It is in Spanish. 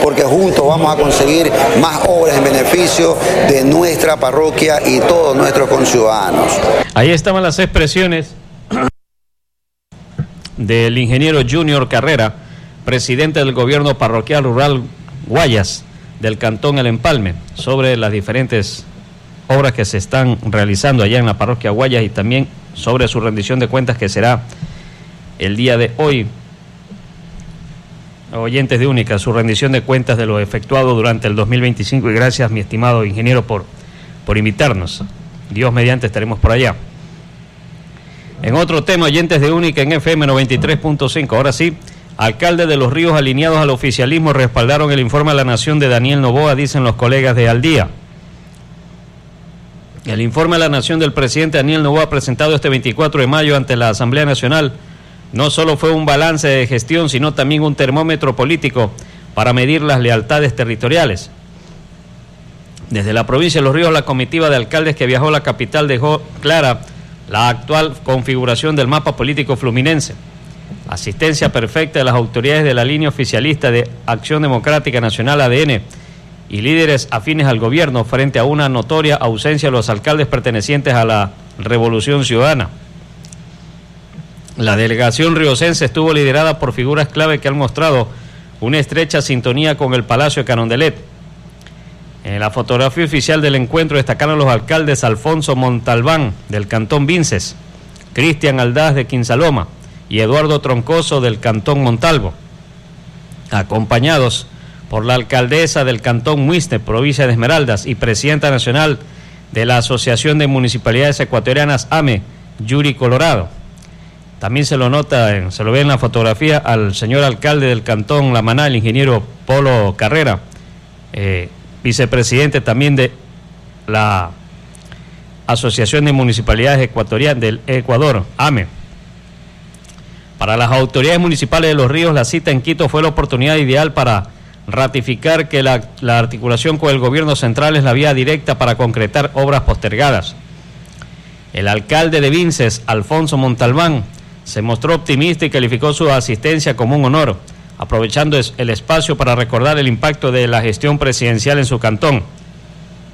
porque juntos vamos a conseguir más obras en beneficio de nuestra parroquia y todos nuestros conciudadanos. Ahí estaban las expresiones del ingeniero Junior Carrera, presidente del gobierno parroquial rural Guayas del cantón El Empalme, sobre las diferentes obras que se están realizando allá en la parroquia Guayas y también sobre su rendición de cuentas que será el día de hoy. Oyentes de Única, su rendición de cuentas de lo efectuado durante el 2025, y gracias, mi estimado ingeniero, por invitarnos. Dios mediante estaremos por allá. En otro tema, oyentes de Única en FM 93.5, ahora sí, alcaldes de Los Ríos alineados al oficialismo respaldaron el informe a la Nación de Daniel Noboa, dicen los colegas de Al Día. El informe a la Nación del presidente Daniel Noboa, presentado este 24 de mayo ante la Asamblea Nacional, no solo fue un balance de gestión, sino también un termómetro político para medir las lealtades territoriales. Desde la provincia de Los Ríos, la comitiva de alcaldes que viajó a la capital dejó clara la actual configuración del mapa político fluminense. Asistencia perfecta de las autoridades de la línea oficialista de Acción Democrática Nacional, ADN, y líderes afines al gobierno frente a una notoria ausencia de los alcaldes pertenecientes a la Revolución Ciudadana. La delegación riocense estuvo liderada por figuras clave que han mostrado una estrecha sintonía con el Palacio de Carondelet. En la fotografía oficial del encuentro destacaron los alcaldes Alfonso Montalbán, del cantón Vinces, Cristian Aldaz, de Quinsaloma, y Eduardo Troncoso, del cantón Montalvo, acompañados por la alcaldesa del cantón Muisne, provincia de Esmeraldas, y presidenta nacional de la Asociación de Municipalidades Ecuatorianas, AME, Yuri Colorado. También se lo nota, se lo ve en la fotografía al señor alcalde del cantón La Maná, el ingeniero Polo Carrera, vicepresidente también de la Asociación de Municipalidades Ecuatorianas del Ecuador, AME. Para las autoridades municipales de Los Ríos, la cita en Quito fue la oportunidad ideal para ratificar que la articulación con el gobierno central es la vía directa para concretar obras postergadas. El alcalde de Vinces, Alfonso Montalbán, se mostró optimista y calificó su asistencia como un honor, aprovechando el espacio para recordar el impacto de la gestión presidencial en su cantón.